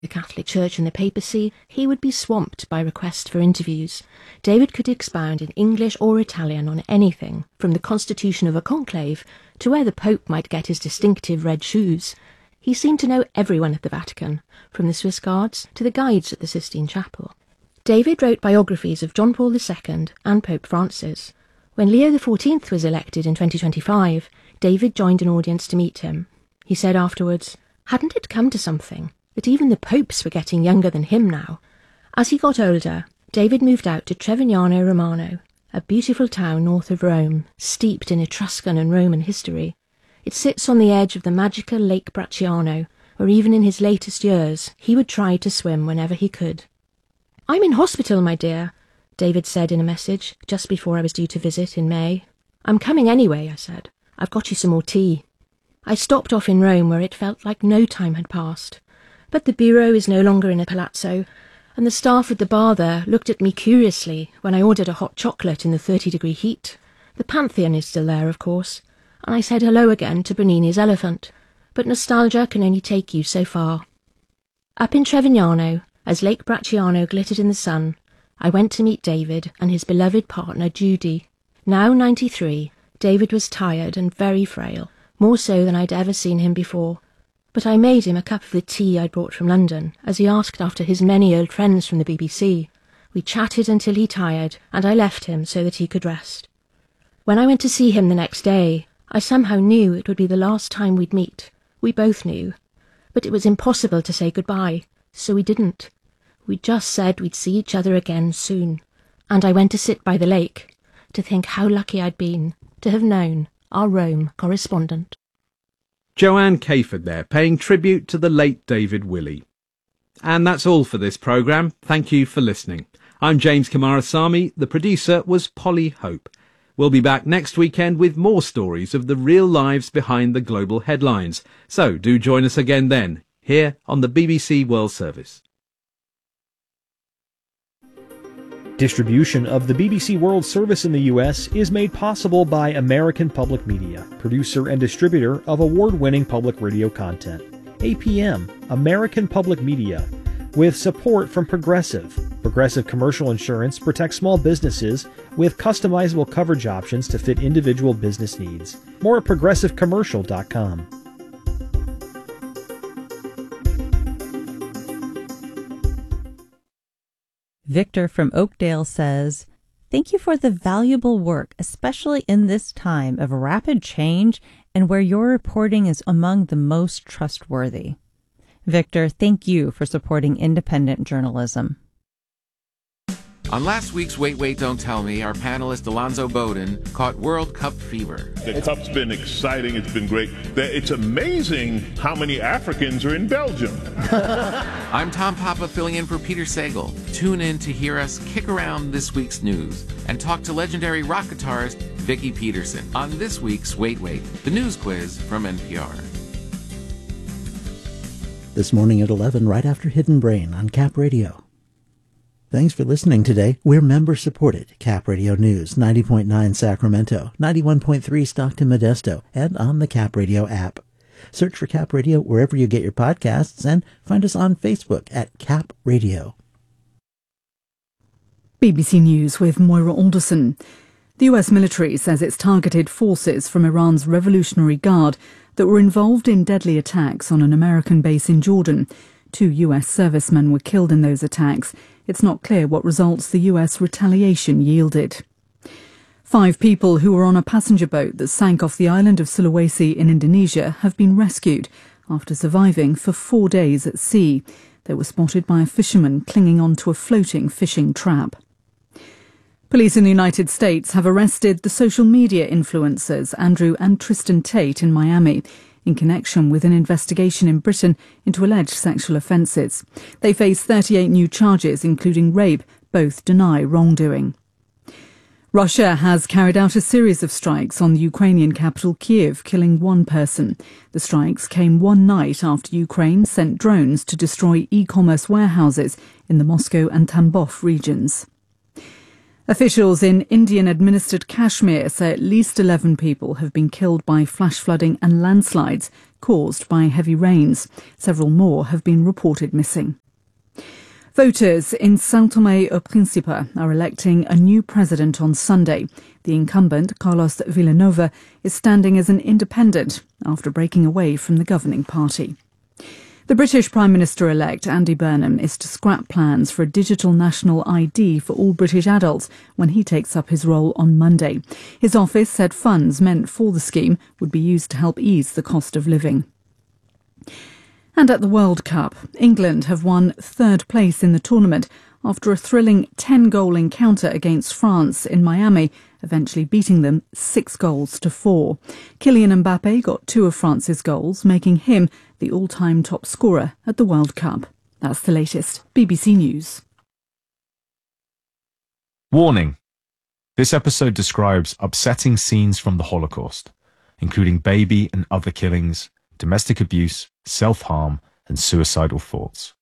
the Catholic Church and the papacy, he would be swamped by requests for interviews. David could expound in English or Italian on anything, from the constitution of a conclave to where the Pope might get his distinctive red shoes. He seemed to know everyone at the Vatican, from the Swiss Guards to the guides at the Sistine Chapel. David wrote biographies of John Paul II and Pope Francis. When Leo XIV was elected in 2025, David joined an audience to meet him. He said afterwards, "Hadn't it come to something that even the popes were getting younger than him now?" As he got older, David moved out to Trevignano Romano, a beautiful town north of Rome, steeped in Etruscan and Roman history. It sits on the edge of the magical Lake Bracciano, where even in his latest years he would try to swim whenever he could. "I'm in hospital, my dear," David said in a message just before I was due to visit in May. "I'm coming anyway," I said. "I've got you some more tea." I stopped off in Rome where it felt like no time had passed. But the bureau is no longer in a palazzo, and the staff at the bar there looked at me curiously when I ordered a hot chocolate in the 30-degree heat. The Pantheon is still there, of course, and I said hello again to Bernini's elephant, but nostalgia can only take you so far. Up in Trevignano, as Lake Bracciano glittered in the sun, I went to meet David and his beloved partner Judy. Now 93, David was tired and very frail, more so than I'd ever seen him before. But I made him a cup of the tea I'd brought from London, as he asked after his many old friends from the BBC. We chatted until he tired, and I left him so that he could rest. When I went to see him the next day, I somehow knew it would be the last time we'd meet. We both knew. But it was impossible to say goodbye, so we didn't. We just said we'd see each other again soon. And I went to sit by the lake, to think how lucky I'd been to have known our Rome correspondent. Joanne Cayford there, paying tribute to the late David Willey. And that's all for this programme. Thank you for listening. I'm James Kamarasamy. The producer was Polly Hope. We'll be back next weekend with more stories of the real lives behind the global headlines. So do join us again then, here on the BBC World Service. Distribution of the BBC World Service in the U.S. is made possible by American Public Media, producer and distributor of award-winning public radio content. APM, American Public Media, with support from Progressive. Progressive Commercial Insurance protects small businesses with customizable coverage options to fit individual business needs. More at progressivecommercial.com. Victor from Oakdale says, "Thank you for the valuable work, especially in this time of rapid change and where your reporting is among the most trustworthy." Victor, thank you for supporting independent journalism. On last week's Wait, Wait, Don't Tell Me, our panelist Alonzo Bowden caught World Cup fever. The Cup's been exciting. It's been great. It's amazing how many Africans are in Belgium. I'm Tom Papa filling in for Peter Sagal. Tune in to hear us kick around this week's news and talk to legendary rock guitarist Vicki Peterson on this week's Wait, Wait, the news quiz from NPR. This morning at 11, right after Hidden Brain on Cap Radio. Thanks for listening today. We're member-supported. Cap Radio News, 90.9 Sacramento, 91.3 Stockton Modesto, and on the Cap Radio app. Search for Cap Radio wherever you get your podcasts and find us on Facebook at Cap Radio. BBC News with Moira Alderson. The US military says it's targeted forces from Iran's Revolutionary Guard that were involved in deadly attacks on an American base in Jordan. 2 US servicemen were killed in those attacks. It's not clear what results the US retaliation yielded. 5 people who were on a passenger boat that sank off the island of Sulawesi in Indonesia have been rescued after surviving for 4 days at sea. They were spotted by a fisherman clinging onto a floating fishing trap. Police in the United States have arrested the social media influencers Andrew and Tristan Tate in Miami in connection with an investigation in Britain into alleged sexual offences. They face 38 new charges, including rape. Both deny wrongdoing. Russia has carried out a series of strikes on the Ukrainian capital Kyiv, killing 1 person. The strikes came one night after Ukraine sent drones to destroy e-commerce warehouses in the Moscow and Tambov regions. Officials in Indian-administered Kashmir say at least 11 people have been killed by flash flooding and landslides caused by heavy rains. Several more have been reported missing. Voters in São Tomé e Príncipe are electing a new president on Sunday. The incumbent, Carlos Villanova, is standing as an independent after breaking away from the governing party. The British Prime Minister-elect Andy Burnham is to scrap plans for a digital national ID for all British adults when he takes up his role on Monday. His office said funds meant for the scheme would be used to help ease the cost of living. And at the World Cup, England have won third place in the tournament after a thrilling 10-goal encounter against France in Miami, eventually beating them 6-4. Kylian Mbappe got 2 of France's goals, making him the all-time top scorer at the World Cup. That's the latest. BBC News. Warning. This episode describes upsetting scenes from the Holocaust, including baby and other killings, domestic abuse, self-harm, and suicidal thoughts.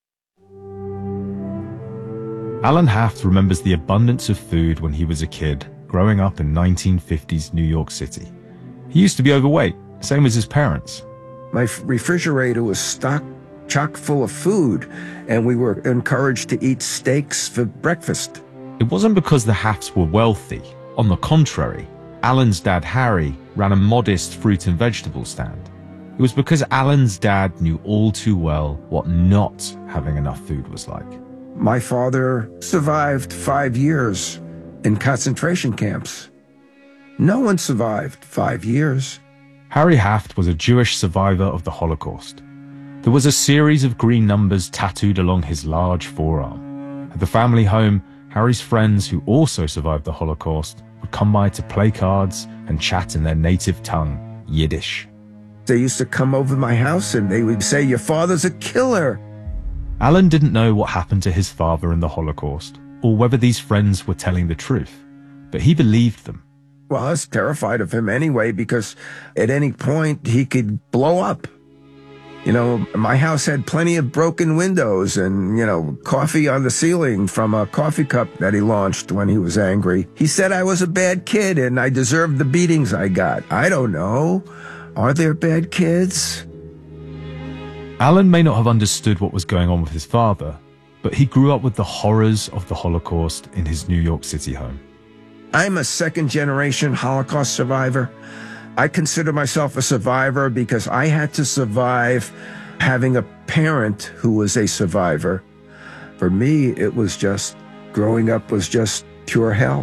Alan Haft remembers the abundance of food when he was a kid, growing up in 1950s New York City. He used to be overweight, same as his parents. My refrigerator was stocked chock full of food, and we were encouraged to eat steaks for breakfast. It wasn't because the Hafts were wealthy. On the contrary, Alan's dad Harry ran a modest fruit and vegetable stand. It was because Alan's dad knew all too well what not having enough food was like. My father survived 5 years in concentration camps. No one survived 5 years. Harry Haft was a Jewish survivor of the Holocaust. There was a series of green numbers tattooed along his large forearm. At the family home, Harry's friends who also survived the Holocaust would come by to play cards and chat in their native tongue, Yiddish. They used to come over my house and they would say, "Your father's a killer." Alan didn't know what happened to his father in the Holocaust, or whether these friends were telling the truth, but he believed them. Well, I was terrified of him anyway, because at any point he could blow up. You know, my house had plenty of broken windows and, coffee on the ceiling from a coffee cup that he launched when he was angry. He said I was a bad kid and I deserved the beatings I got. I don't know. Are there bad kids? Alan may not have understood what was going on with his father, but he grew up with the horrors of the Holocaust in his New York City home. I'm a second-generation Holocaust survivor. I consider myself a survivor because I had to survive having a parent who was a survivor. For me, it was just, growing up was just pure hell.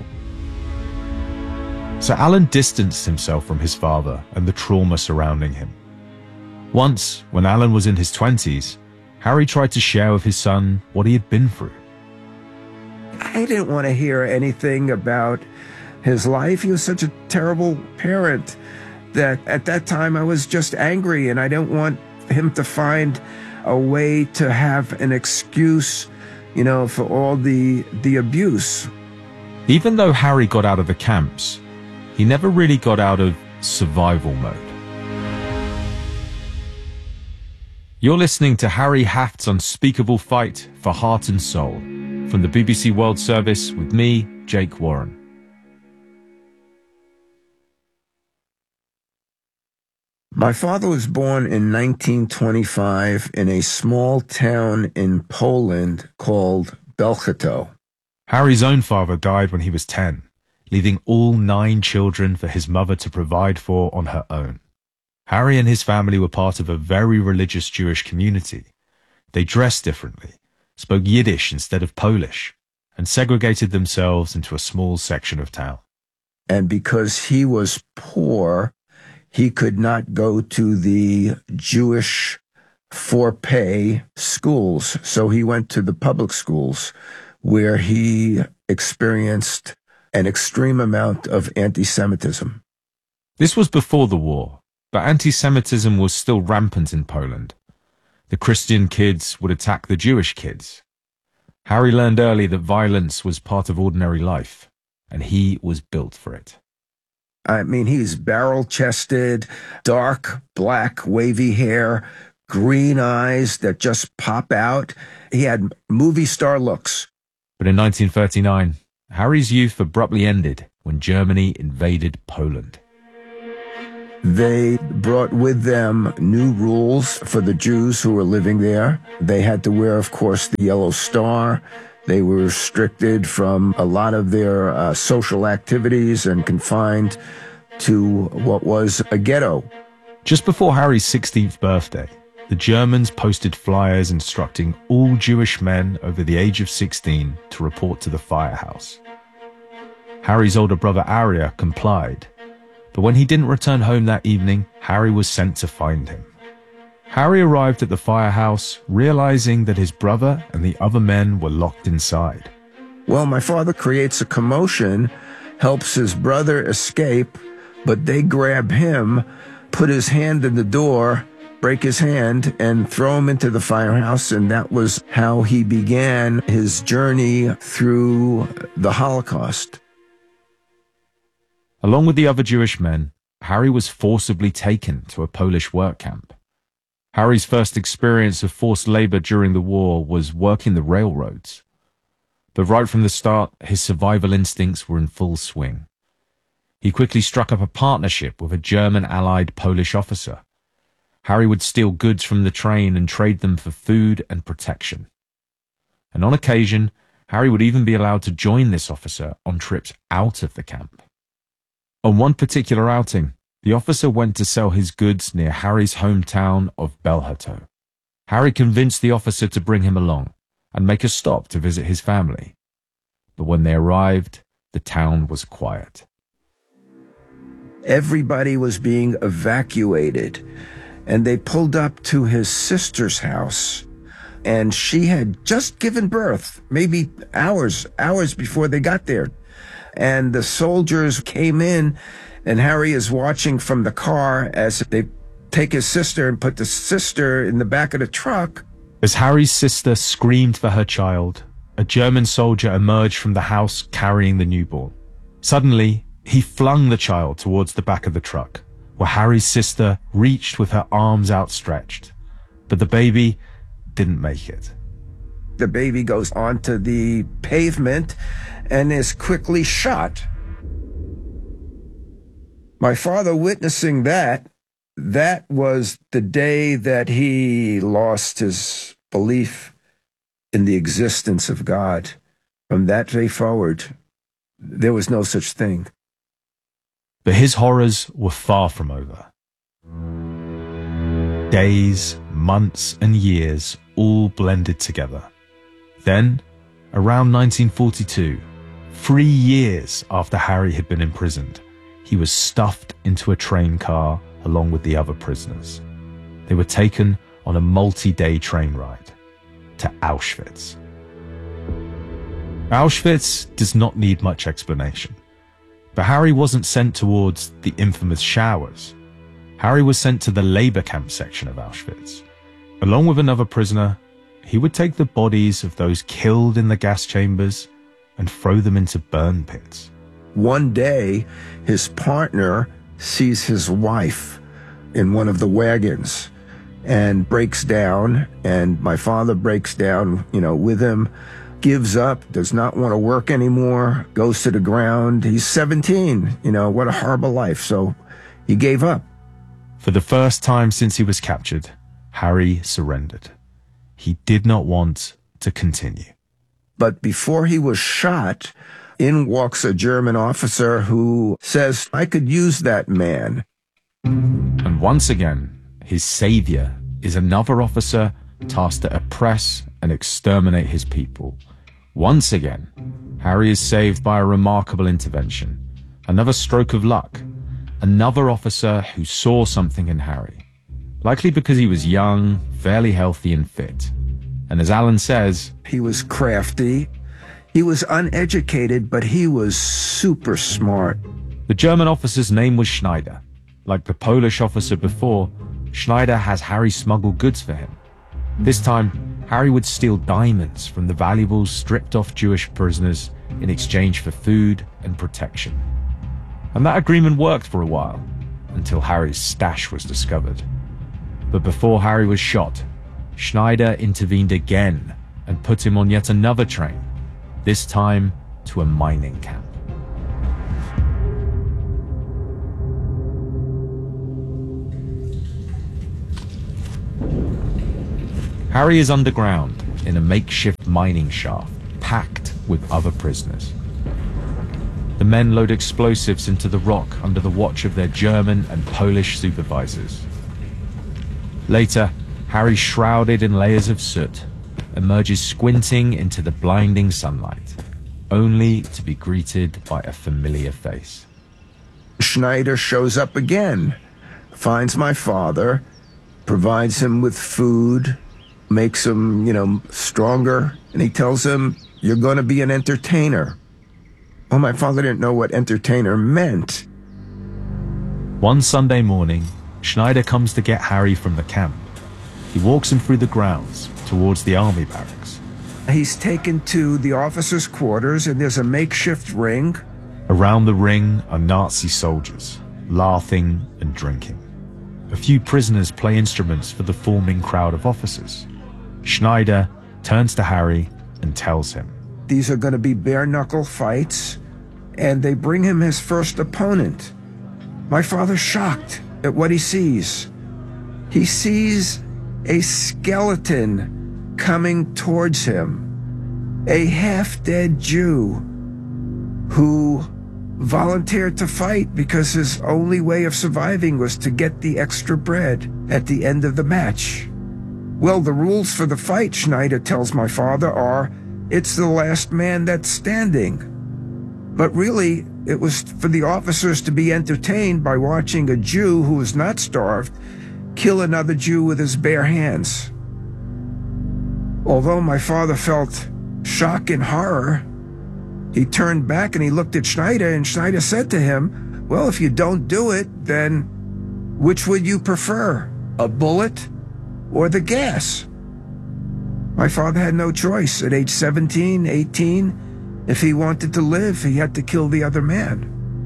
So Alan distanced himself from his father and the trauma surrounding him. Once, when Alan was in his 20s, Harry tried to share with his son what he had been through. I didn't want to hear anything about his life. He was such a terrible parent that at that time I was just angry, and I didn't want him to find a way to have an excuse, for all the abuse. Even though Harry got out of the camps, he never really got out of survival mode. You're listening to Harry Haft's unspeakable fight for heart and soul from the BBC World Service with me, Jake Warren. My father was born in 1925 in a small town in Poland called Bełchatów. Harry's own father died when he was 10, leaving all 9 children for his mother to provide for on her own. Harry and his family were part of a very religious Jewish community. They dressed differently, spoke Yiddish instead of Polish, and segregated themselves into a small section of town. And because he was poor, he could not go to the Jewish for-pay schools. So he went to the public schools, where he experienced an extreme amount of anti-Semitism. This was before the war, but anti-Semitism was still rampant in Poland. The Christian kids would attack the Jewish kids. Harry learned early that violence was part of ordinary life, and he was built for it. I mean, he's barrel-chested, dark, black, wavy hair, green eyes that just pop out. He had movie star looks. But in 1939, Harry's youth abruptly ended when Germany invaded Poland. They brought with them new rules for the Jews who were living there. They had to wear, of course, the yellow star. They were restricted from a lot of their social activities and confined to what was a ghetto. Just before Harry's 16th birthday, the Germans posted flyers instructing all Jewish men over the age of 16 to report to the firehouse. Harry's older brother Arya complied, but when he didn't return home that evening, Harry was sent to find him. Harry arrived at the firehouse, realizing that his brother and the other men were locked inside. Well, my father creates a commotion, helps his brother escape, but they grab him, put his hand in the door, break his hand, and throw him into the firehouse, and that was how he began his journey through the Holocaust. Along with the other Jewish men, Harry was forcibly taken to a Polish work camp. Harry's first experience of forced labor during the war was working the railroads. But right from the start, his survival instincts were in full swing. He quickly struck up a partnership with a German allied Polish officer. Harry would steal goods from the train and trade them for food and protection. And on occasion, Harry would even be allowed to join this officer on trips out of the camp. On one particular outing, the officer went to sell his goods near Harry's hometown of Bełchatów. Harry convinced the officer to bring him along and make a stop to visit his family. But when they arrived, the town was quiet. Everybody was being evacuated, and they pulled up to his sister's house, and she had just given birth, maybe hours before they got there. And the soldiers came in, and Harry is watching from the car as they take his sister and put the sister in the back of the truck. As Harry's sister screamed for her child, a German soldier emerged from the house carrying the newborn. Suddenly, he flung the child towards the back of the truck, where Harry's sister reached with her arms outstretched. But the baby didn't make it. The baby goes onto the pavement and is quickly shot. My father witnessing that was the day that he lost his belief in the existence of God. From that day forward, there was no such thing. But his horrors were far from over. Days, months, and years all blended together. Then, around 1942, 3 years after Harry had been imprisoned, he was stuffed into a train car along with the other prisoners. They were taken on a multi-day train ride to Auschwitz. Auschwitz does not need much explanation. But Harry wasn't sent towards the infamous showers. Harry was sent to the labor camp section of Auschwitz. Along with another prisoner, he would take the bodies of those killed in the gas chambers and throw them into burn pits. One day, his partner sees his wife in one of the wagons and breaks down, and my father breaks down, with him, gives up, does not want to work anymore, goes to the ground. He's 17, what a horrible life. So he gave up. For the first time since he was captured, Harry surrendered. He did not want to continue. But before he was shot, in walks a German officer who says, I could use that man. And once again, his savior is another officer tasked to oppress and exterminate his people. Once again, Harry is saved by a remarkable intervention. Another stroke of luck. Another officer who saw something in Harry. Likely because he was young, fairly healthy and fit. And as Alan says, he was crafty. He was uneducated, but he was super smart. The German officer's name was Schneider. Like the Polish officer before, Schneider has Harry smuggle goods for him. This time, Harry would steal diamonds from the valuables stripped off Jewish prisoners in exchange for food and protection. And that agreement worked for a while, until Harry's stash was discovered. But before Harry was shot, Schneider intervened again and put him on yet another train, this time to a mining camp. Harry is underground in a makeshift mining shaft, packed with other prisoners. The men load explosives into the rock under the watch of their German and Polish supervisors. Later, Harry, shrouded in layers of soot, emerges squinting into the blinding sunlight, only to be greeted by a familiar face. Schneider shows up again, finds my father, provides him with food, makes him, stronger, and he tells him, "You're going to be an entertainer." Well, my father didn't know what entertainer meant. One Sunday morning, Schneider comes to get Harry from the camp. He walks him through the grounds towards the army barracks. He's taken to the officers' quarters, and there's a makeshift ring. Around the ring are Nazi soldiers, laughing and drinking. A few prisoners play instruments for the forming crowd of officers. Schneider turns to Harry and tells him, "These are going to be bare-knuckle fights," and they bring him his first opponent. My father's shocked at what he sees. He sees a skeleton coming towards him, a half-dead Jew who volunteered to fight because his only way of surviving was to get the extra bread at the end of the match. Well, the rules for the fight, Schneider tells my father, are it's the last man that's standing. But really, it was for the officers to be entertained by watching a Jew who was not starved kill another Jew with his bare hands. Although my father felt shock and horror, he turned back and he looked at Schneider, and Schneider said to him, "Well, if you don't do it, then which would you prefer, a bullet or the gas?" My father had no choice. At age 17, 18, if he wanted to live, he had to kill the other man.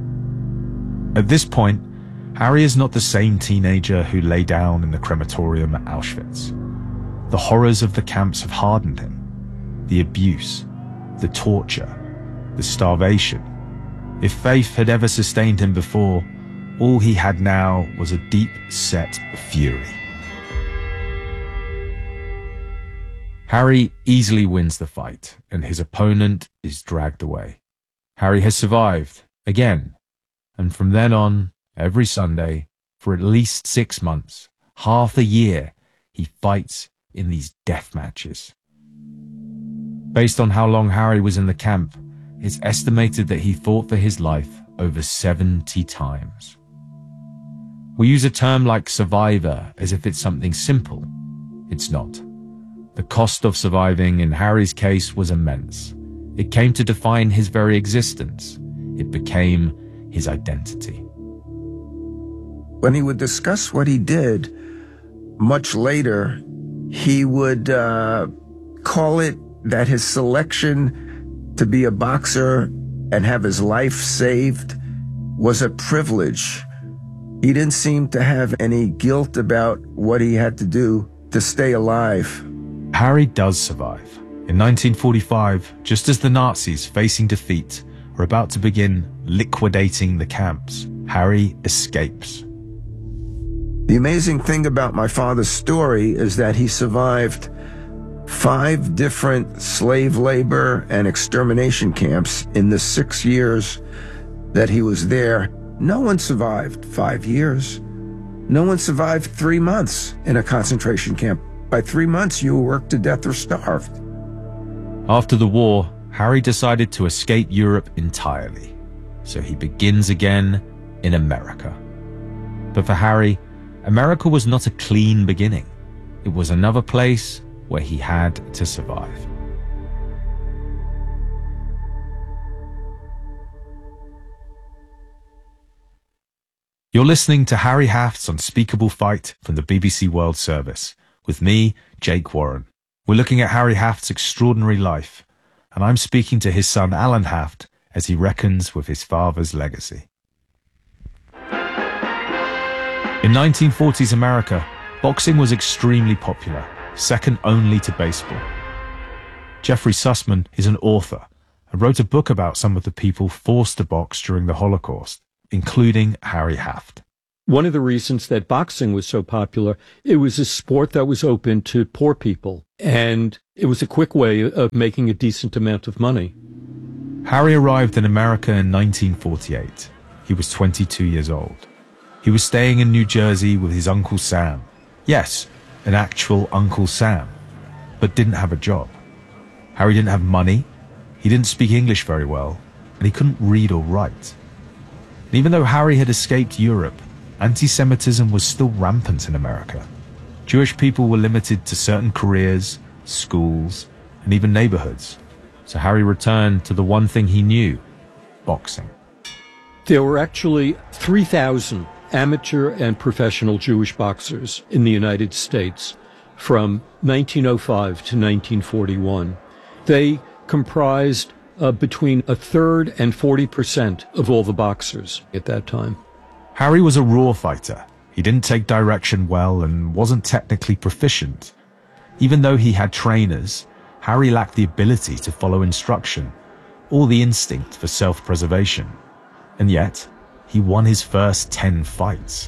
At this point, Harry is not the same teenager who lay down in the crematorium at Auschwitz. The horrors of the camps have hardened him. The abuse, the torture, the starvation. If faith had ever sustained him before, all he had now was a deep-set fury. Harry easily wins the fight, and his opponent is dragged away. Harry has survived, again, and from then on, every Sunday, for at least 6 months, half a year, he fights in these death matches. Based on how long Harry was in the camp, it's estimated that he fought for his life over 70 times. We use a term like survivor as if it's something simple. It's not. The cost of surviving in Harry's case was immense. It came to define his very existence. It became his identity. When he would discuss what he did, much later, he would call it that his selection to be a boxer and have his life saved was a privilege. He didn't seem to have any guilt about what he had to do to stay alive. Harry does survive. In 1945, just as the Nazis, facing defeat, are about to begin liquidating the camps, Harry escapes. The amazing thing about my father's story is that he survived 5 different slave labor and extermination camps in the 6 years that he was there. No one survived 5 years. No one survived 3 months in a concentration camp. By 3 months, you were worked to death or starved. After the war, Harry decided to escape Europe entirely. So he begins again in America. But for Harry, America was not a clean beginning. It was another place where he had to survive. You're listening to Harry Haft's Unspeakable Fight from the BBC World Service, with me, Jake Warren. We're looking at Harry Haft's extraordinary life, and I'm speaking to his son Alan Haft as he reckons with his father's legacy. In 1940s America, boxing was extremely popular, second only to baseball. Jeffrey Sussman is an author and wrote a book about some of the people forced to box during the Holocaust, including Harry Haft. One of the reasons that boxing was so popular, it was a sport that was open to poor people, and it was a quick way of making a decent amount of money. Harry arrived in America in 1948. He was 22 years old. He was staying in New Jersey with his Uncle Sam. Yes, an actual Uncle Sam, but didn't have a job. Harry didn't have money, he didn't speak English very well, and he couldn't read or write. And even though Harry had escaped Europe, anti-Semitism was still rampant in America. Jewish people were limited to certain careers, schools, and even neighborhoods. So Harry returned to the one thing he knew, boxing. There were actually 3,000 amateur and professional Jewish boxers in the United States from 1905 to 1941. They comprised between a third and 40% of all the boxers at that time. Harry was a raw fighter. He didn't take direction well and wasn't technically proficient. Even though he had trainers, Harry lacked the ability to follow instruction or the instinct for self-preservation. And yet, he won his first 10 fights.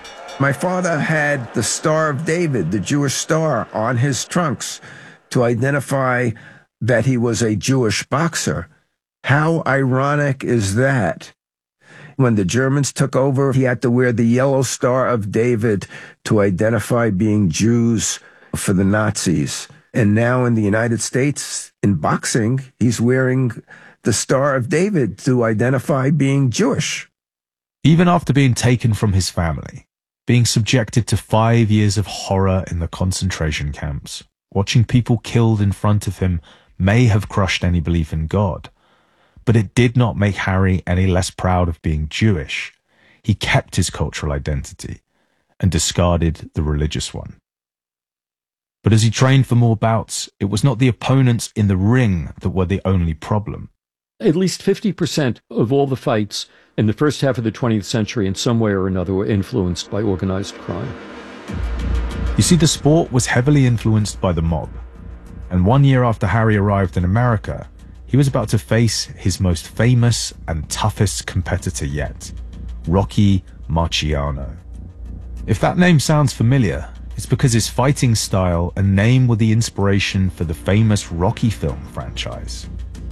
My father had the Star of David, the Jewish star, on his trunks to identify that he was a Jewish boxer. How ironic is that? When the Germans took over, he had to wear the yellow Star of David to identify being Jews for the Nazis. And now in the United States, in boxing, he's wearing the Star of David to identify being Jewish. Even after being taken from his family, being subjected to 5 years of horror in the concentration camps, watching people killed in front of him may have crushed any belief in God. But it did not make Harry any less proud of being Jewish. He kept his cultural identity and discarded the religious one. But as he trained for more bouts, it was not the opponents in the ring that were the only problem. At least 50% of all the fights in the first half of the 20th century in some way or another were influenced by organized crime. You see, the sport was heavily influenced by the mob. And 1 year after Harry arrived in America, he was about to face his most famous and toughest competitor yet, Rocky Marciano. If that name sounds familiar, it's because his fighting style and name were the inspiration for the famous Rocky film franchise.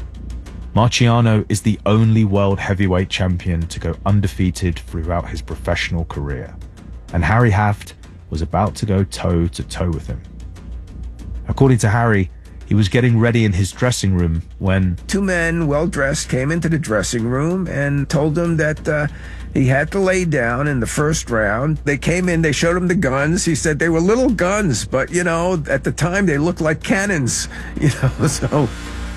Marciano is the only world heavyweight champion to go undefeated throughout his professional career, and Harry Haft was about to go toe-to-toe with him. According to Harry, he was getting ready in his dressing room when 2 men, well-dressed, came into the dressing room and told him that he had to lay down in the first round. They came in, they showed him the guns. He said they were little guns, but, at the time they looked like cannons, so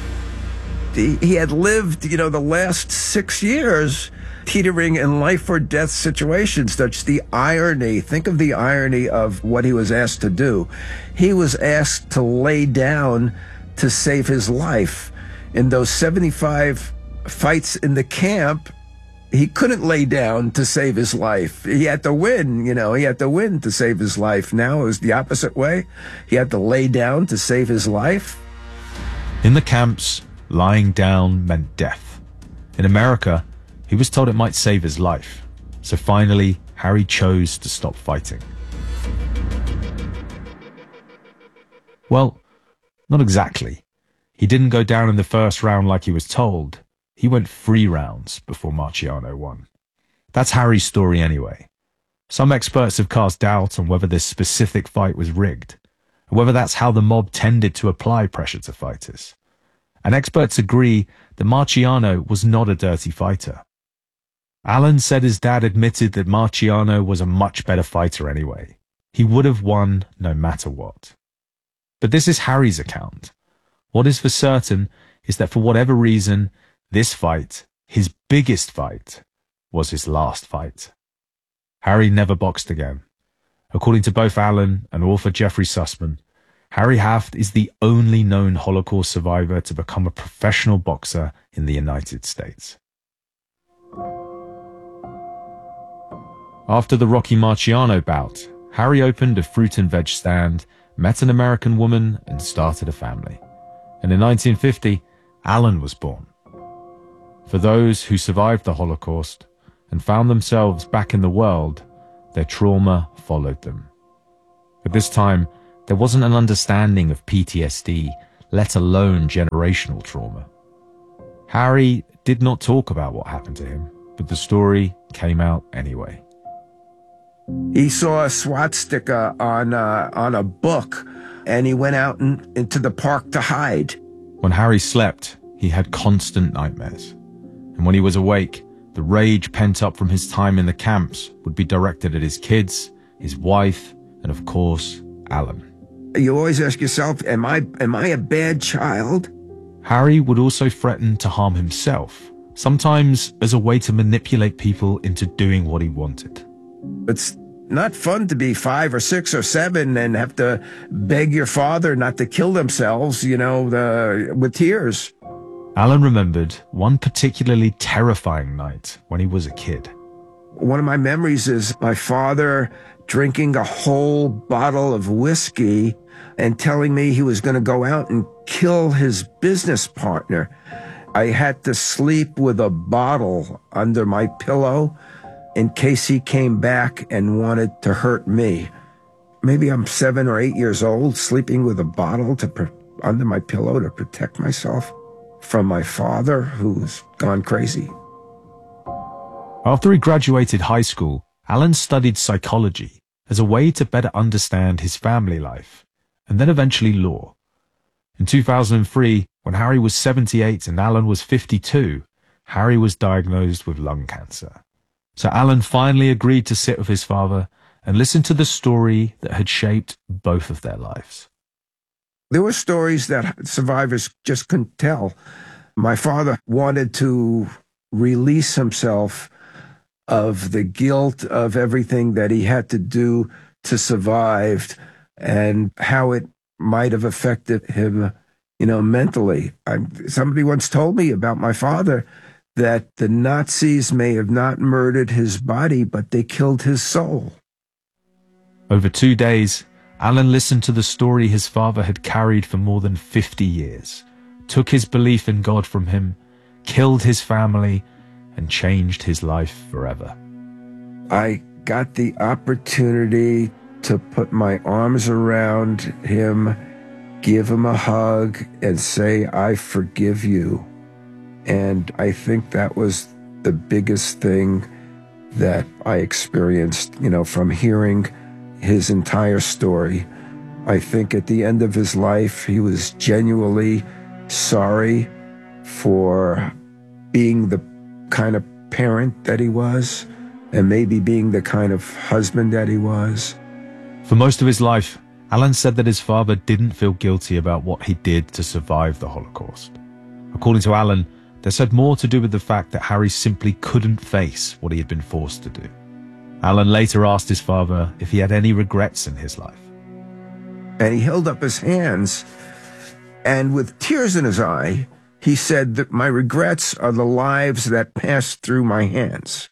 he had lived, the last 6 years teetering in life or death situations. That's the irony. Think of the irony of what he was asked to do. He was asked to lay down to save his life. In those 75 fights in the camp, he couldn't lay down to save his life. He had to win, he had to win to save his life. Now it was the opposite way. He had to lay down to save his life. in the camps, lying down meant death. In America, he was told it might save his life. So finally, Harry chose to stop fighting. Well, not exactly. He didn't go down in the first round like he was told. He went 3 rounds before Marciano won. That's Harry's story anyway. Some experts have cast doubt on whether this specific fight was rigged, and whether that's how the mob tended to apply pressure to fighters. And experts agree that Marciano was not a dirty fighter. Alan said his dad admitted that Marciano was a much better fighter anyway. He would have won no matter what. But this is Harry's account. What is for certain is that for whatever reason, this fight, his biggest fight, was his last fight. Harry never boxed again. According to both Alan and author Jeffrey Sussman, Harry Haft is the only known Holocaust survivor to become a professional boxer in the United States. After the Rocky Marciano bout, Harry opened a fruit and veg stand, met an American woman, and started a family. And in 1950, Alan was born. For those who survived the Holocaust and found themselves back in the world, their trauma followed them. At this time, there wasn't an understanding of PTSD, let alone generational trauma. Harry did not talk about what happened to him, but the story came out anyway. He saw a swastika on a book, and he went out into the park to hide. When Harry slept, he had constant nightmares. And when he was awake, the rage pent up from his time in the camps would be directed at his kids, his wife, and of course, Alan. You always ask yourself, am I a bad child? Harry would also threaten to harm himself, sometimes as a way to manipulate people into doing what he wanted. It's not fun to be 5 or 6 or 7 and have to beg your father not to kill themselves, with tears. Alan remembered one particularly terrifying night when he was a kid. One of my memories is my father drinking a whole bottle of whiskey and telling me he was going to go out and kill his business partner. I had to sleep with a bottle under my pillow in case he came back and wanted to hurt me. Maybe I'm 7 or 8 years old, sleeping with a bottle under my pillow to protect myself from my father, who's gone crazy. After he graduated high school, Alan studied psychology as a way to better understand his family life, and then eventually law. In 2003, when Harry was 78 and Alan was 52, Harry was diagnosed with lung cancer. So Alan finally agreed to sit with his father and listen to the story that had shaped both of their lives. There were stories that survivors just couldn't tell. My father wanted to release himself of the guilt of everything that he had to do to survive and how it might have affected him, mentally. Somebody once told me about my father that the Nazis may have not murdered his body, but they killed his soul. Over 2 days, Alan listened to the story his father had carried for more than 50 years, took his belief in God from him, killed his family, and changed his life forever. I got the opportunity to put my arms around him, give him a hug, and say, I forgive you. And I think that was the biggest thing that I experienced, from hearing his entire story. I think at the end of his life, he was genuinely sorry for being the kind of parent that he was, and maybe being the kind of husband that he was. For most of his life, Alan said that his father didn't feel guilty about what he did to survive the Holocaust. According to Alan, this had more to do with the fact that Harry simply couldn't face what he had been forced to do. Alan later asked his father if he had any regrets in his life. And he held up his hands, and with tears in his eye, he said that my regrets are the lives that passed through my hands.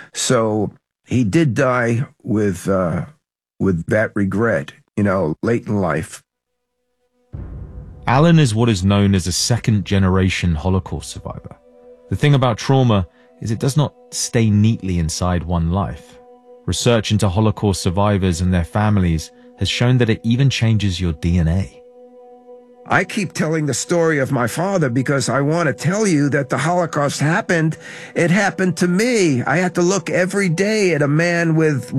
So he did die with that regret, late in life. Alan is what is known as a second-generation Holocaust survivor. The thing about trauma is it does not stay neatly inside one life. Research into Holocaust survivors and their families has shown that it even changes your DNA. I keep telling the story of my father because I want to tell you that the Holocaust happened. It happened to me. I had to look every day at a man with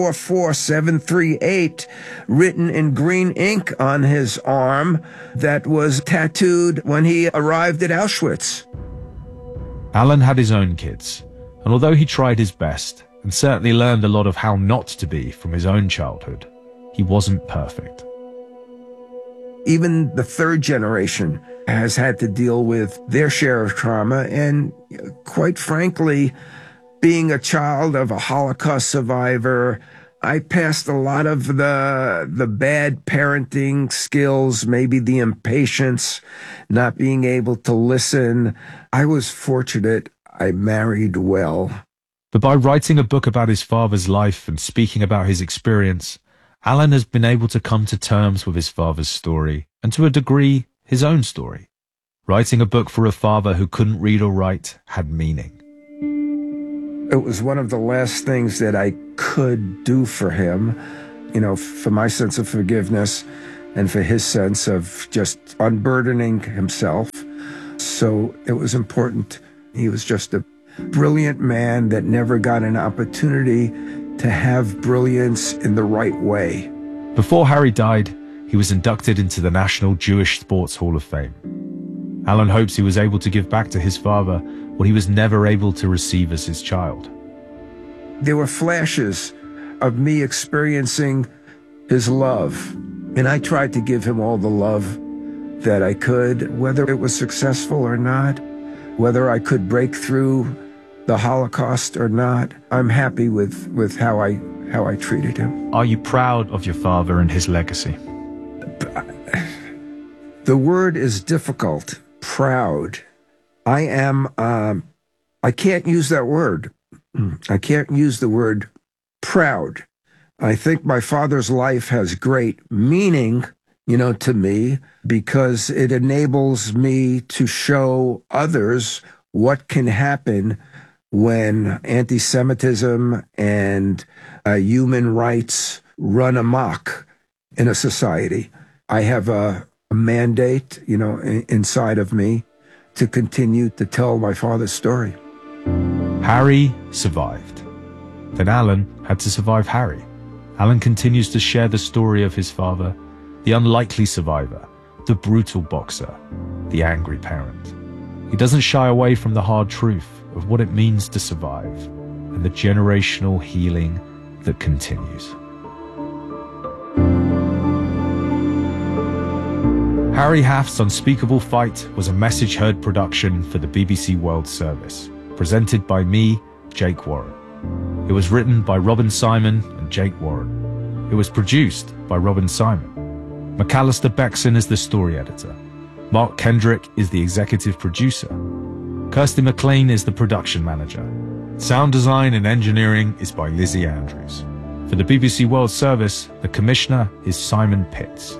144738 written in green ink on his arm that was tattooed when he arrived at Auschwitz. Alan had his own kids, and although he tried his best and certainly learned a lot of how not to be from his own childhood, he wasn't perfect. Even the third generation has had to deal with their share of trauma. And quite frankly, being a child of a Holocaust survivor, I passed a lot of the bad parenting skills, maybe the impatience, not being able to listen. I was fortunate. I married well. But by writing a book about his father's life and speaking about his experience, Alan has been able to come to terms with his father's story, and to a degree, his own story. Writing a book for a father who couldn't read or write had meaning. It was one of the last things that I could do for him, for my sense of forgiveness and for his sense of just unburdening himself. So it was important. He was just a brilliant man that never got an opportunity to have brilliance in the right way. Before Harry died, he was inducted into the National Jewish Sports Hall of Fame. Alan hopes he was able to give back to his father what he was never able to receive as his child. There were flashes of me experiencing his love, and I tried to give him all the love that I could, whether it was successful or not, whether I could break through the Holocaust or not. I'm happy with how I treated him. Are you proud of your father and his legacy? The word is difficult. Proud. I am, I can't use that word. I can't use the word proud. I think my father's life has great meaning, to me, because it enables me to show others what can happen when anti-Semitism and human rights run amok in a society. I have a mandate, inside of me to continue to tell my father's story. Harry survived. Then Alan had to survive Harry. Alan continues to share the story of his father, the unlikely survivor, the brutal boxer, the angry parent. He doesn't shy away from the hard truth of what it means to survive and the generational healing that continues. Harry Haft's Unspeakable Fight was a Message Heard production for the BBC World Service, presented by me, Jake Warren. It was written by Robin Simon and Jake Warren. It was produced by Robin Simon. McAllister Beckson is the story editor. Mark Kendrick is the executive producer. Kirsty McLean is the production manager. Sound design and engineering is by Lizzie Andrews. For the BBC World Service, the commissioner is Simon Pitts.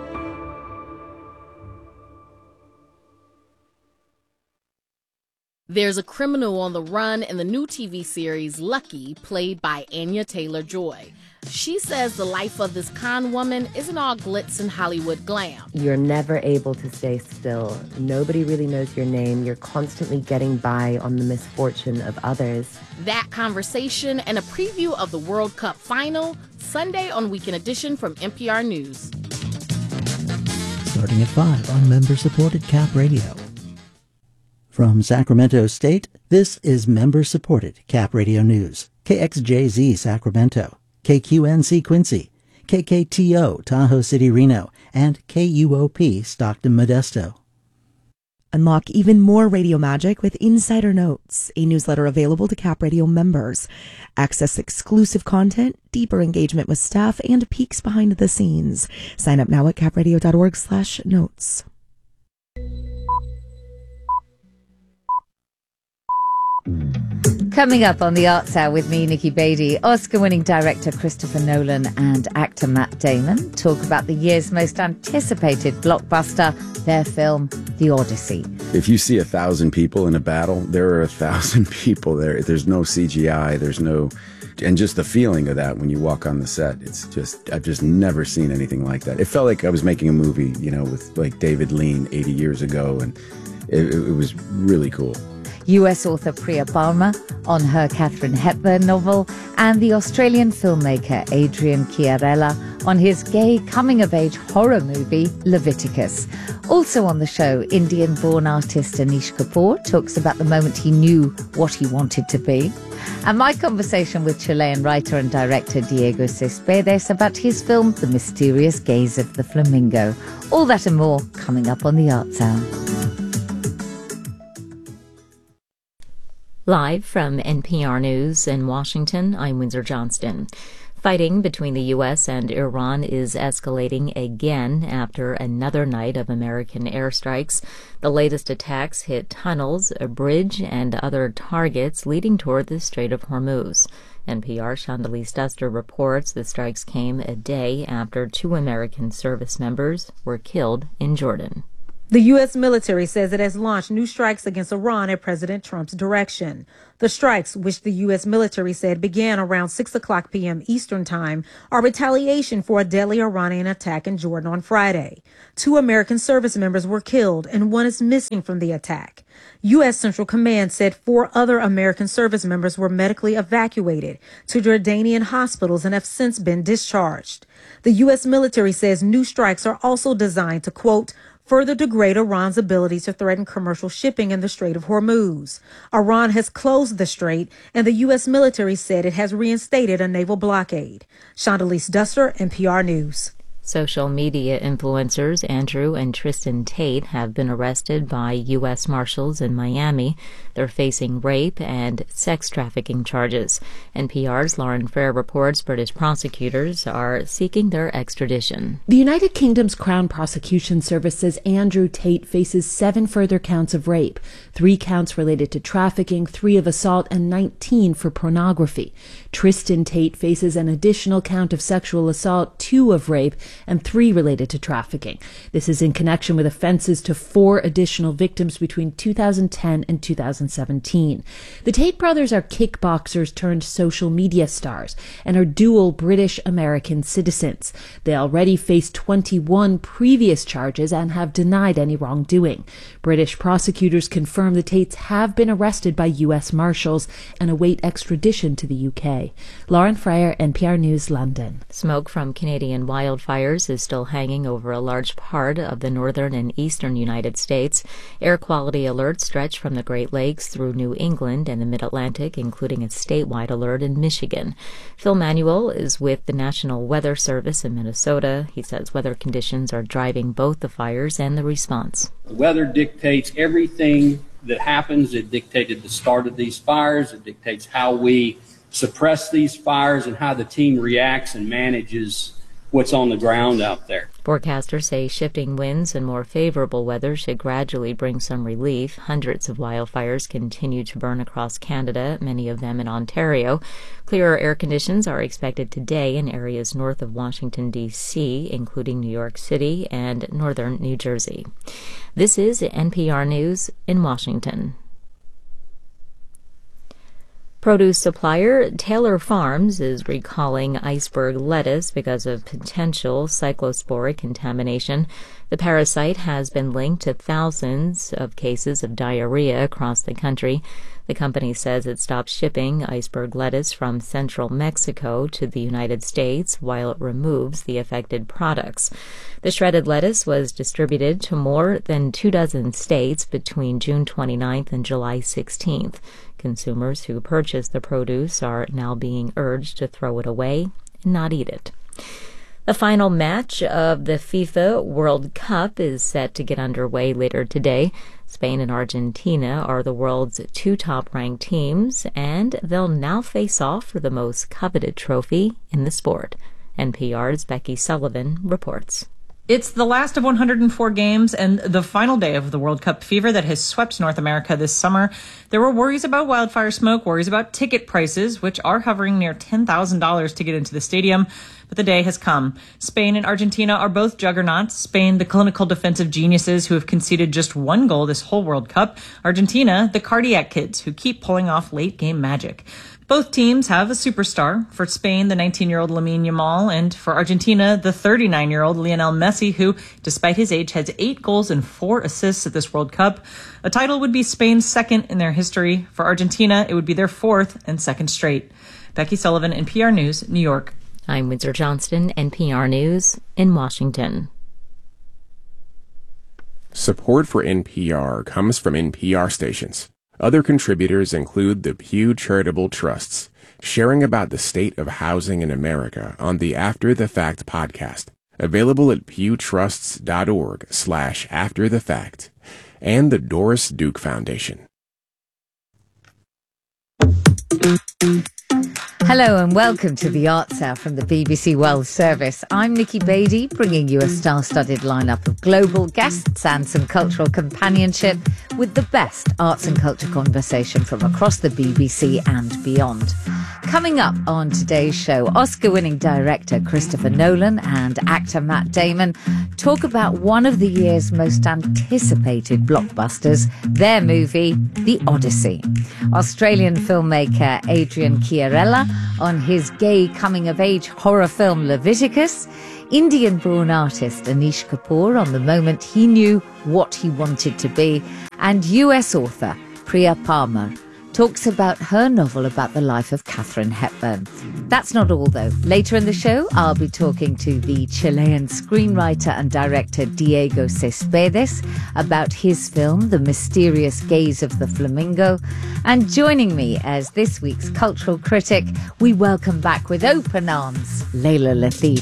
There's a criminal on the run in the new TV series Lucky, played by Anya Taylor-Joy. She says the life of this con woman isn't all glitz and Hollywood glam. You're never able to stay still. Nobody really knows your name. You're constantly getting by on the misfortune of others. That conversation and a preview of the World Cup final, Sunday on Weekend Edition from NPR News. Starting at 5 on member-supported Cap Radio. From Sacramento State, this is member-supported Cap Radio News. KXJZ Sacramento, KQNC Quincy, KKTO Tahoe City Reno, and KUOP Stockton Modesto. Unlock even more radio magic with Insider Notes, a newsletter available to Cap Radio members. Access exclusive content, deeper engagement with staff, and peeks behind the scenes. Sign up now at capradio.org/notes. Coming up on the Arts Hour with me, Nikki Beatty, Oscar-winning director Christopher Nolan and actor Matt Damon talk about the year's most anticipated blockbuster, their film, The Odyssey. If you see 1,000 people in a battle, there are 1,000 people there. There's no CGI, and just the feeling of that when you walk on the set, I've just never seen anything like that. It felt like I was making a movie, with like David Lean 80 years ago, and it was really cool. US author Priya Palmer on her Katharine Hepburn novel, and the Australian filmmaker Adrian Chiarella on his gay coming-of-age horror movie Leviticus. Also on the show, Indian-born artist Anish Kapoor talks about the moment he knew what he wanted to be. And my conversation with Chilean writer and director Diego Cespedes about his film The Mysterious Gaze of the Flamingo. All that and more coming up on the Arts Hour. Live from NPR News in Washington, I'm Windsor Johnston. Fighting between the U.S. and Iran is escalating again after another night of American airstrikes. The latest attacks hit tunnels, a bridge, and other targets leading toward the Strait of Hormuz. NPR's Chandalise Duster reports the strikes came a day after 2 American service members were killed in Jordan. The U.S. military says it has launched new strikes against Iran at President Trump's direction. The strikes, which the U.S. military said began around 6 o'clock p.m. Eastern Time, are retaliation for a deadly Iranian attack in Jordan on Friday. 2 American service members were killed and 1 is missing from the attack. U.S. Central Command said 4 other American service members were medically evacuated to Jordanian hospitals and have since been discharged. The U.S. military says new strikes are also designed to, quote, further degrade Iran's ability to threaten commercial shipping in the Strait of Hormuz. Iran has closed the strait, and the U.S. military said it has reinstated a naval blockade. Shondalise Duster, NPR News. Social media influencers Andrew and Tristan Tate have been arrested by U.S. Marshals in Miami. They're facing rape and sex trafficking charges. NPR's Lauren Frere reports British prosecutors are seeking their extradition. The United Kingdom's Crown Prosecution Service says Andrew Tate faces 7 further counts of rape, 3 counts related to trafficking, 3 of assault, and 19 for pornography. Tristan Tate faces an additional count of sexual assault, 2 of rape, and 3 related to trafficking. This is in connection with offenses to 4 additional victims between 2010 and 2017. The Tate brothers are kickboxers turned social media stars and are dual British-American citizens. They already face 21 previous charges and have denied any wrongdoing. British prosecutors confirm the Tates have been arrested by U.S. Marshals and await extradition to the UK. Lauren Frere, NPR News, London. Smoke from Canadian wildfires is still hanging over a large part of the northern and eastern United States. Air quality alerts stretch from the Great Lakes through New England and the Mid-Atlantic, including a statewide alert in Michigan. Phil Manuel is with the National Weather Service in Minnesota. He says weather conditions are driving both the fires and the response. The weather dictates everything that happens. It dictated the start of these fires. It dictates how we suppress these fires and how the team reacts and manages what's on the ground out there. Forecasters say shifting winds and more favorable weather should gradually bring some relief. Hundreds of wildfires continue to burn across Canada, many of them in Ontario. Clearer air conditions are expected today in areas north of Washington, D.C., including New York City and northern New Jersey. This is NPR News in Washington. Produce supplier Taylor Farms is recalling iceberg lettuce because of potential cyclosporic contamination. The parasite has been linked to thousands of cases of diarrhea across the country. The company says it stopped shipping iceberg lettuce from central Mexico to the United States while it removes the affected products. The shredded lettuce was distributed to more than 24 states between June 29th and July 16th. Consumers who purchase the produce are now being urged to throw it away and not eat it. The final match of the FIFA World Cup is set to get underway later today. Spain and Argentina are the world's 2 top-ranked teams, and they'll now face off for the most coveted trophy in the sport. NPR's Becky Sullivan reports. It's the last of 104 games and the final day of the World Cup fever that has swept North America this summer. There were worries about wildfire smoke, worries about ticket prices, which are hovering near $10,000 to get into the stadium. But the day has come. Spain and Argentina are both juggernauts. Spain, the clinical defensive geniuses who have conceded just 1 goal this whole World Cup. Argentina, the cardiac kids who keep pulling off late-game magic. Both teams have a superstar. For Spain, the 19-year-old Lamine Yamal, and for Argentina, the 39-year-old Lionel Messi, who, despite his age, has 8 goals and 4 assists at this World Cup. A title would be Spain's second in their history. For Argentina, it would be their 4th and second straight. Becky Sullivan, NPR News, New York. I'm Windsor Johnston, NPR News in Washington. Support for NPR comes from NPR stations. Other contributors include the Pew Charitable Trusts, sharing about the state of housing in America on the After the Fact podcast, available at pewtrusts.org/afterthefact, and the Doris Duke Foundation. Hello and welcome to the Arts Hour from the BBC World Service. I'm Nikki Beattie, bringing you a star-studded lineup of global guests and some cultural companionship with the best arts and culture conversation from across the BBC and beyond. Coming up on today's show, Oscar-winning director Christopher Nolan and actor Matt Damon talk about one of the year's most anticipated blockbusters, their movie, The Odyssey. Australian filmmaker Adrian Chiarella on his gay coming-of-age horror film Leviticus, Indian-born artist Anish Kapoor on the moment he knew what he wanted to be, and US author Priya Palmer talks about her novel about the life of Katharine Hepburn. That's not all, though. Later in the show, I'll be talking to the Chilean screenwriter and director Diego Cespedes about his film, The Mysterious Gaze of the Flamingo. And joining me as this week's cultural critic, we welcome back with open arms, Layla Latif.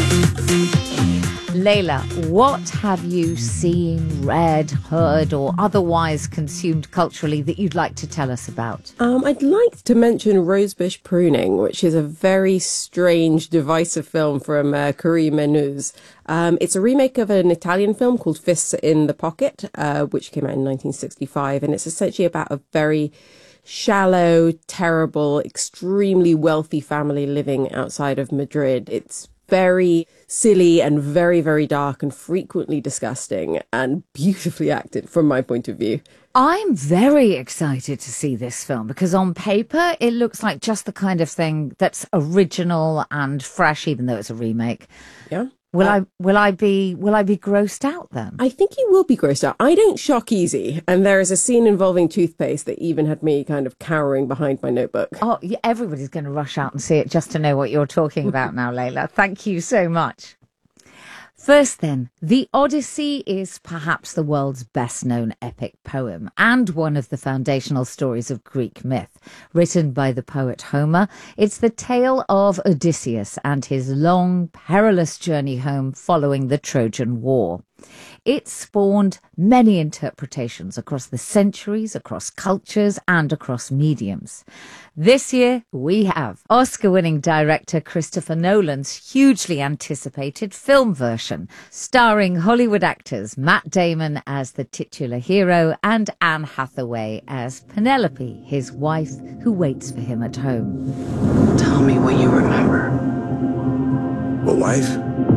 Layla, what have you seen, read, heard, or otherwise consumed culturally that you'd like to tell us about? I'd like to mention Rosebush Pruning, which is a very strange, divisive film from Cory Menuz. It's a remake of an Italian film called Fists in the Pocket, which came out in 1965, and it's essentially about a very shallow, terrible, extremely wealthy family living outside of Madrid. It's very silly and very, very dark and frequently disgusting and beautifully acted from my point of view. I'm very excited to see this film because on paper it looks like just the kind of thing that's original and fresh, even though it's a remake. Yeah. Will I be grossed out then? I think you will be grossed out. I don't shock easy, and there is a scene involving toothpaste that even had me kind of cowering behind my notebook. Oh, yeah, everybody's going to rush out and see it just to know what you're talking about now, Layla. Thank you so much. First then, The Odyssey is perhaps the world's best-known epic poem and one of the foundational stories of Greek myth. Written by the poet Homer, it's the tale of Odysseus and his long, perilous journey home following the Trojan War. It spawned many interpretations across the centuries, across cultures, and across mediums. This year, we have Oscar-winning director Christopher Nolan's hugely anticipated film version, starring Hollywood actors Matt Damon as the titular hero and Anne Hathaway as Penelope, his wife, who waits for him at home. Tell me what you remember. A wife.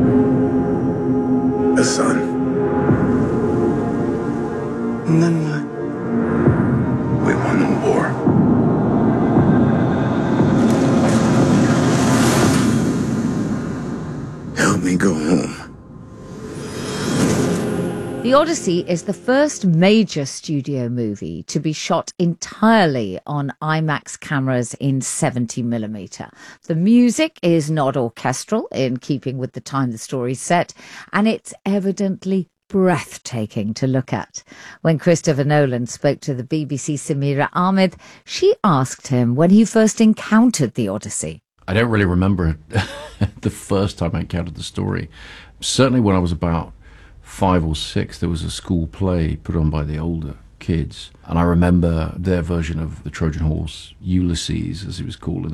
A son. And then what? We won the war. Help me go home. The Odyssey is the first major studio movie to be shot entirely on IMAX cameras in 70mm. The music is not orchestral, in keeping with the time the story's set, and it's evidently breathtaking to look at. When Christopher Nolan spoke to the BBC Samira Ahmed, she asked him when he first encountered The Odyssey. I don't really remember the first time I encountered the story. Certainly when I was about 5 or 6, there was a school play put on by the older kids, and I remember their version of the Trojan horse, Ulysses, as it was called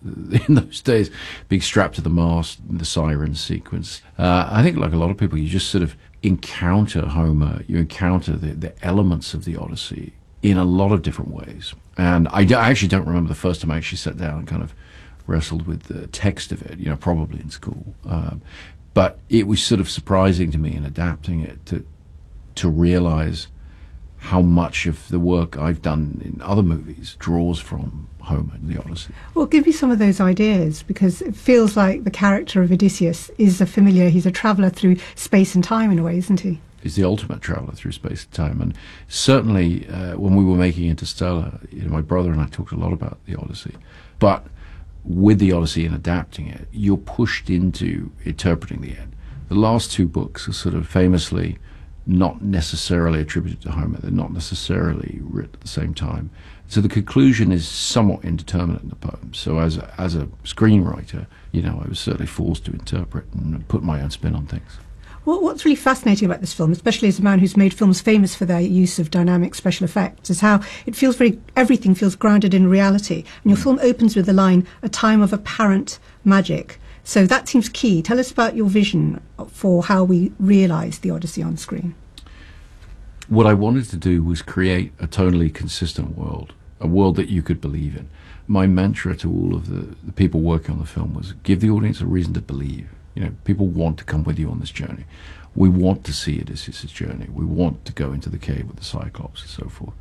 in those days, being strapped to the mast, the siren sequence. I think, like a lot of people, you just sort of encounter Homer, you encounter the elements of the Odyssey in a lot of different ways. And I actually don't remember the first time I actually sat down and kind of wrestled with the text of it, probably in school. But it was sort of surprising to me in adapting it to realize how much of the work I've done in other movies draws from Homer and the Odyssey. Well, give me some of those ideas, because it feels like the character of Odysseus is he's a traveller through space and time in a way, isn't he? He's the ultimate traveller through space and time. And certainly when we were making Interstellar, my brother and I talked a lot about the Odyssey. But with the Odyssey and adapting it, you're pushed into interpreting the end. The last 2 books are sort of famously not necessarily attributed to Homer. They're not necessarily written at the same time. So the conclusion is somewhat indeterminate in the poem. So as a screenwriter, I was certainly forced to interpret and put my own spin on things. Well, what's really fascinating about this film, especially as a man who's made films famous for their use of dynamic special effects, is how it feels everything feels grounded in reality. And your film opens with the line, "A time of apparent magic." So that seems key. Tell us about your vision for how we realise the Odyssey on screen. What I wanted to do was create a tonally consistent world. a world that you could believe in. My mantra to all of the people working on the film was give the audience a reason to believe. People want to come with you on this journey. We want to see Odysseus' journey. We want to go into the cave with the Cyclops and so forth.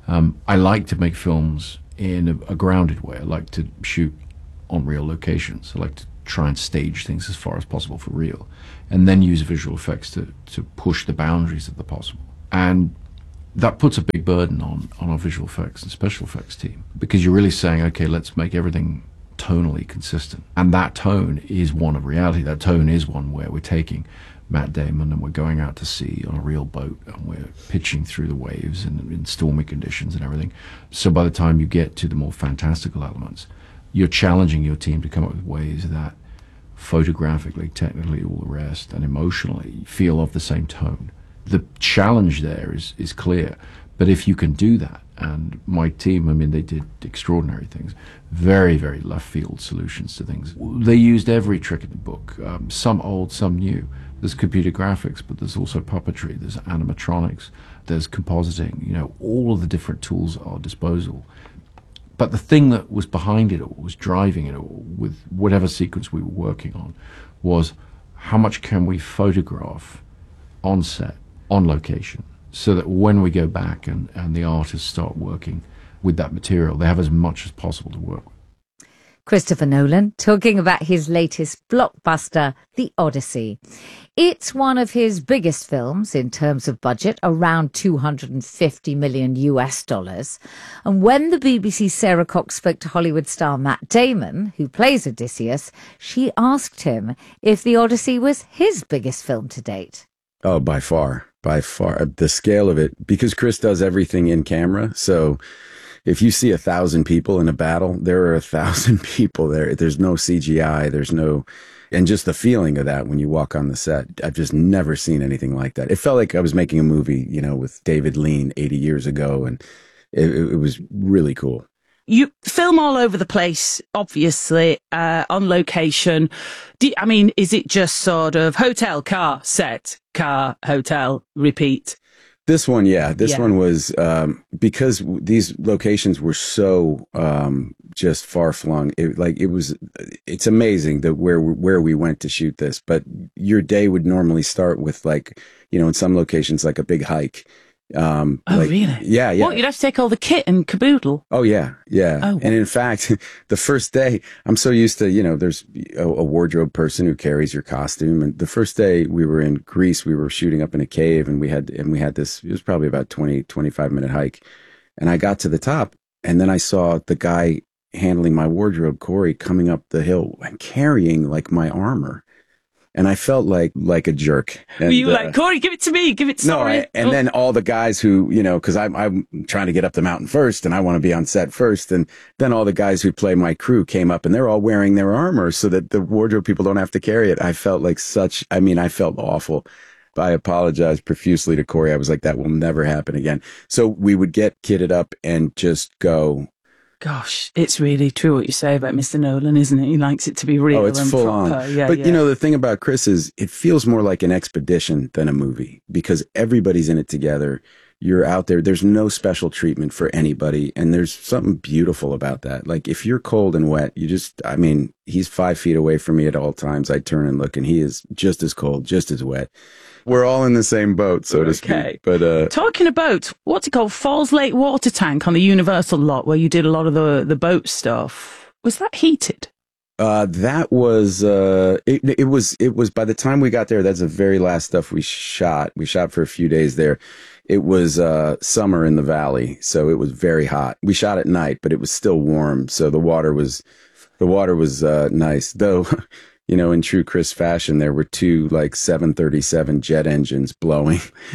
I like to make films in a grounded way. I like to shoot on real locations. I like to try and stage things as far as possible for real, and then use visual effects to push the boundaries of the possible. And that puts a big burden on our visual effects and special effects team, because you're really saying, okay, let's make everything tonally consistent. And that tone is one of reality. That tone is one where we're taking Matt Damon and we're going out to sea on a real boat and we're pitching through the waves in stormy conditions and everything. So by the time you get to the more fantastical elements, you're challenging your team to come up with ways that photographically, technically, all the rest, and emotionally feel of the same tone. The challenge there is clear, but if you can do that, and my team, they did extraordinary things, very, very left field solutions to things. They used every trick in the book, some old, some new. There's computer graphics, but there's also puppetry, there's animatronics, there's compositing, all of the different tools at our disposal. But the thing that was behind it all, was driving it all, with whatever sequence we were working on, was how much can we photograph on set, on location, so that when we go back and the artists start working with that material, they have as much as possible to work with. Christopher Nolan talking about his latest blockbuster, The Odyssey. It's one of his biggest films in terms of budget, around $250 million US. And when the BBC's Sarah Cox spoke to Hollywood star Matt Damon, who plays Odysseus, she asked him if The Odyssey was his biggest film to date. Oh, by far. The scale of it, because Chris does everything in camera, so if you see 1,000 people in a battle, there are 1,000 people there. There's no CGI, and just the feeling of that when you walk on the set, I've just never seen anything like that. It felt like I was making a movie, with David Lean 80 years ago, and it was really cool. You film all over the place, obviously, on location. Is it just sort of hotel, car, set, car, hotel, repeat? This one, yeah. This one was, because these locations were so just far-flung. It's amazing that where we went to shoot this. But your day would normally start with, in some locations, like a big hike. Really? Yeah. What, you'd have to take all the kit and caboodle? Oh, yeah. Oh. And in fact, the first day, I'm so used to, there's a wardrobe person who carries your costume. And the first day we were in Greece, we were shooting up in a cave, and we had this, it was probably about 25-minute hike. And I got to the top, and then I saw the guy handling my wardrobe, Corey, coming up the hill and carrying my armor. And I felt like a jerk. And, were you like, Corey, give it to me, give it to me? And then all the guys who, because I'm trying to get up the mountain first and I want to be on set first. And then all the guys who play my crew came up and they're all wearing their armor so that the wardrobe people don't have to carry it. I felt like I felt awful. I apologized profusely to Corey. I was like, that will never happen again. So we would get kitted up and just go. Gosh, it's really true what you say about Mr. Nolan, isn't it? He likes it to be real it's and full proper. on. Yeah, but, yeah. The thing about Chris is it feels more like an expedition than a movie because everybody's in it together. You're out there. There's no special treatment for anybody. And there's something beautiful about that. Like, if you're cold and wet, he's 5 feet away from me at all times. I turn and look, and he is just as cold, just as wet. We're all in the same boat, so to speak. But talking about what's it called, Falls Lake Water Tank on the Universal lot, where you did a lot of the boat stuff. Was that heated? That was it was by the time we got there. That's the very last stuff we shot. We shot for a few days there. It was summer in the valley, so it was very hot. We shot at night, but it was still warm, so the water was nice, though. In true Chris fashion, there were two 737 jet engines blowing.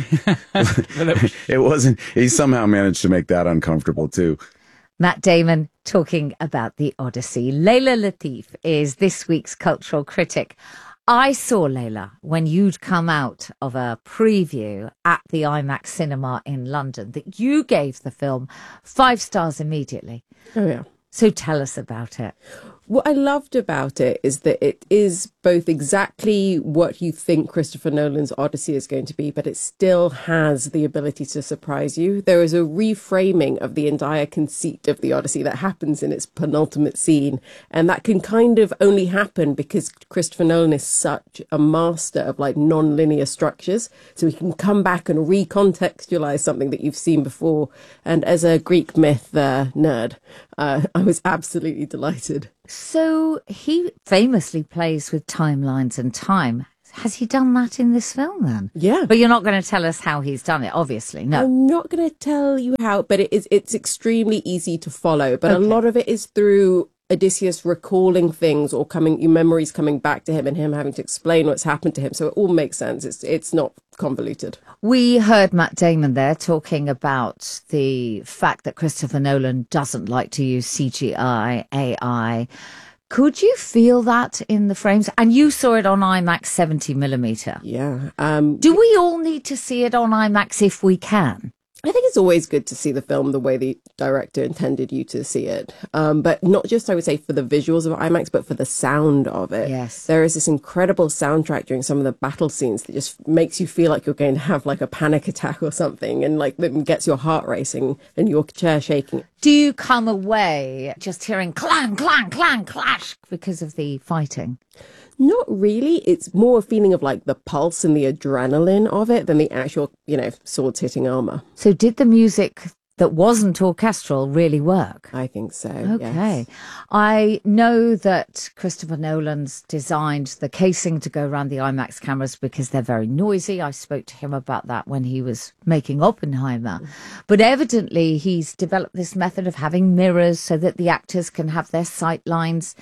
It wasn't, he somehow managed to make that uncomfortable too. Matt Damon talking about The Odyssey. Layla Latif is this week's cultural critic. I saw Layla when you'd come out of a preview at the IMAX cinema in London that you gave the film 5 stars immediately. Oh, yeah. So tell us about it. What I loved about it is that it is both exactly what you think Christopher Nolan's Odyssey is going to be, but it still has the ability to surprise you. There is a reframing of the entire conceit of the Odyssey that happens in its penultimate scene, and that can kind of only happen because Christopher Nolan is such a master of like non-linear structures, so he can come back and recontextualize something that you've seen before. And as a Greek myth nerd, I was absolutely delighted. So he famously plays with timelines and time. Has he done that in this film then? Yeah. But you're not going to tell us how he's done it, obviously. No. I'm not going to tell you how, but it's extremely easy to follow. But a lot of it is through Odysseus recalling things or memories coming back to him and him having to explain what's happened to him. So it all makes sense. It's not convoluted. We heard Matt Damon there talking about the fact that Christopher Nolan doesn't like to use CGI, AI. Could you feel that in the frames? And you saw it on IMAX 70mm. Yeah. Do we all need to see it on IMAX if we can? I think it's always good to see the film the way the director intended you to see it. But not just, I would say, for the visuals of IMAX, but for the sound of it. Yes. There is this incredible soundtrack during some of the battle scenes that just makes you feel like you're going to have like a panic attack or something, and like that gets your heart racing and your chair shaking. Do you come away just hearing clang, clang, clang, clash because of the fighting? Not really. It's more a feeling of like the pulse and the adrenaline of it than the actual, swords hitting armor. So did the music that wasn't orchestral really work? I think so. Okay. Yes. I know that Christopher Nolan's designed the casing to go around the IMAX cameras because they're very noisy. I spoke to him about that when he was making Oppenheimer. But evidently he's developed this method of having mirrors so that the actors can have their sight lines.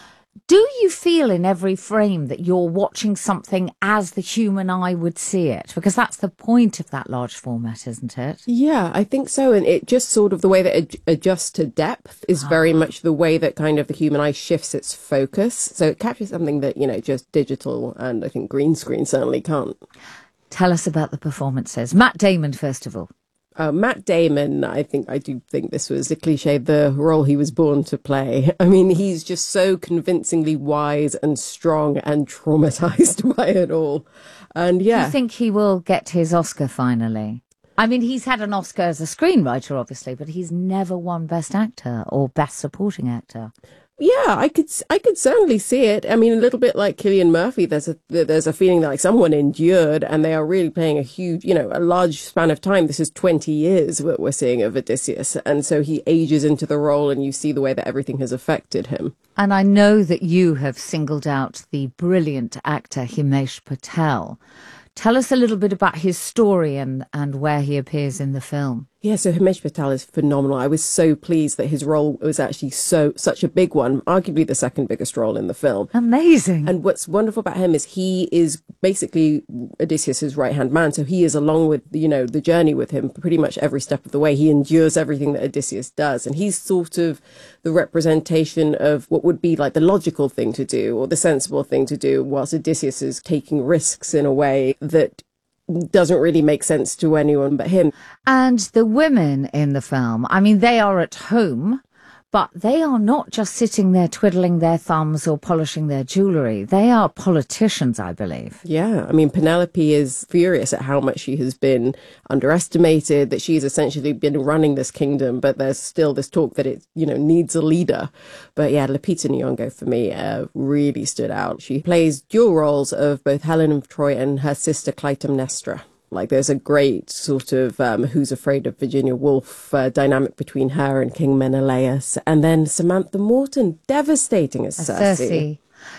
Do you feel in every frame that you're watching something as the human eye would see it? Because that's the point of that large format, isn't it? Yeah, I think so. And it just sort of the way that it adjusts to depth is very much the way that kind of the human eye shifts its focus. So it captures something that, just digital and I think green screen certainly can't. Tell us about the performances. Matt Damon, first of all. Matt Damon, I do think this was a cliche, the role he was born to play. I mean, he's just so convincingly wise and strong and traumatized by it all. And Do you think he will get his Oscar finally? I mean, he's had an Oscar as a screenwriter, obviously, but he's never won Best Actor or Best Supporting Actor. Yeah, I could certainly see it. I mean, a little bit like Cillian Murphy, there's a feeling that like someone endured and they are really playing a huge, a large span of time. This is 20 years what we're seeing of Odysseus. And so he ages into the role and you see the way that everything has affected him. And I know that you have singled out the brilliant actor Himesh Patel. Tell us a little bit about his story and where he appears in the film. Yeah, so Himesh Patel is phenomenal. I was so pleased that his role was actually such a big one, arguably the second biggest role in the film. Amazing. And what's wonderful about him is he is basically Odysseus' right-hand man. So he is along with, the journey with him pretty much every step of the way. He endures everything that Odysseus does. And he's sort of the representation of what would be like the logical thing to do or the sensible thing to do, whilst Odysseus is taking risks in a way that doesn't really make sense to anyone but him. And the women in the film, I mean, they are at home, but they are not just sitting there twiddling their thumbs or polishing their jewellery. They are politicians, I believe. Yeah, I mean, Penelope is furious at how much she has been underestimated, that she's essentially been running this kingdom, but there's still this talk that it, needs a leader. But yeah, Lupita Nyong'o for me really stood out. She plays dual roles of both Helen of Troy and her sister Clytemnestra. Like there's a great sort of Who's Afraid of Virginia Woolf dynamic between her and King Menelaus. And then Samantha Morton, devastating as Circe.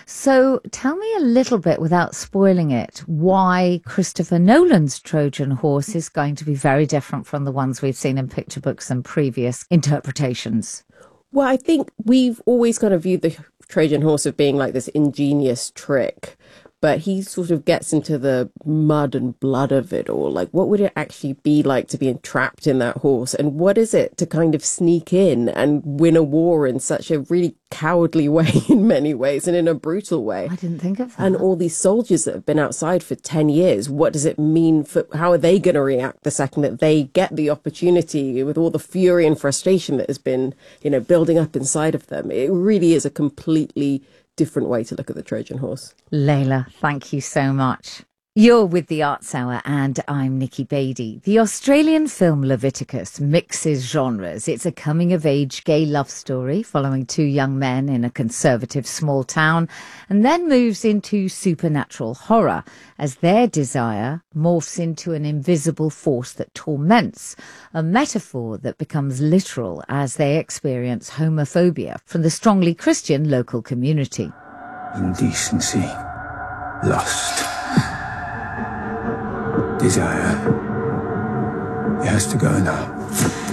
So tell me a little bit, without spoiling it, why Christopher Nolan's Trojan horse is going to be very different from the ones we've seen in picture books and previous interpretations. Well, I think we've always kind of viewed the Trojan horse of being like this ingenious trick. but he sort of gets into the mud and blood of it all. Like, what would it actually be like to be entrapped in that horse? And what is it to kind of sneak in and win a war in such a really cowardly way in many ways and in a brutal way? I didn't think of that. And all these soldiers that have been outside for 10 years, what does it mean for, how are they going to react the second that they get the opportunity with all the fury and frustration that has been, building up inside of them? It really is a completely different way to look at the Trojan horse. Layla, thank you so much. You're with the Arts Hour and I'm Nikki Beattie. The Australian film Leviticus mixes genres. It's a coming-of-age gay love story following two young men in a conservative small town and then moves into supernatural horror as their desire morphs into an invisible force that torments, a metaphor that becomes literal as they experience homophobia from the strongly Christian local community. Indecency, lust, desire. It has to go now.